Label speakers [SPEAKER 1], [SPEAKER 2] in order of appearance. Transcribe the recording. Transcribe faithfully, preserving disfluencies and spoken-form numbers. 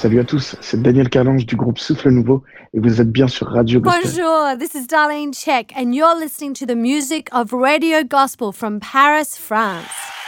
[SPEAKER 1] Salut à tous, c'est Daniel Calange du groupe Souffle Nouveau et vous êtes bien sur Radio Gospel.
[SPEAKER 2] Bonjour, this is Darlene Check, and you're listening to the music of Radio Gospel from Paris, France.